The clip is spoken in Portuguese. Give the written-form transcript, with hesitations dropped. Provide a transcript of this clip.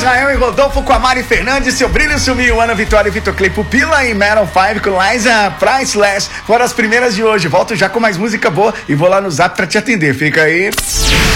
Israel e Rodolfo com a Mari Fernandes, Seu Brilho Sumiu, Ana Vitória e Vitor Clay Pupila e Metal 5 com Liza Priceless. Foram as primeiras de hoje. Volto já com mais música boa e vou lá no Zap pra te atender. Fica aí.